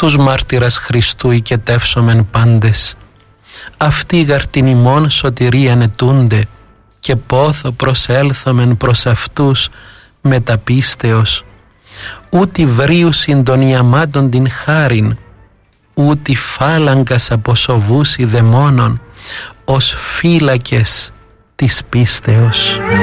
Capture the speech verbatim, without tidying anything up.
τους μάρτυρας Χριστού οικετεύσομεν πάντες. Αυτοί γαρ την ημών σωτηρίαν ετούνται, και πόθο προσέλθομεν προς αυτούς μεταπίστεως. Ούτι βρίουσιν των ιαμάτων την χάριν, ούτι φάλαγκας αποσοβούσι δαιμόνων, ως φύλακες της πίστεως.